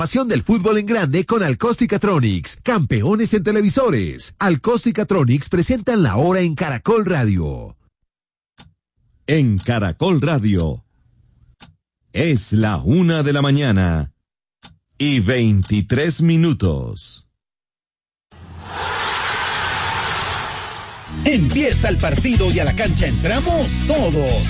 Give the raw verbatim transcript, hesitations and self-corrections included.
Pasión del fútbol en grande con Alcóstica-Tronics, campeones en televisores. Alcóstica-Tronics presentan la hora en Caracol Radio. En Caracol Radio es la una de la mañana y veintitrés minutos. Empieza el partido y a la cancha entramos todos.